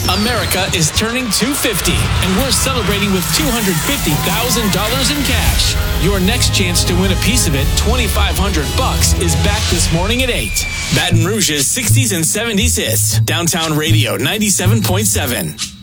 America is turning 250, and we're celebrating with $250,000 in cash. Your next chance to win a piece of it, $2,500, is back this morning at 8. Baton Rouge's 60s and 70s hits. Downtown Radio 97.7.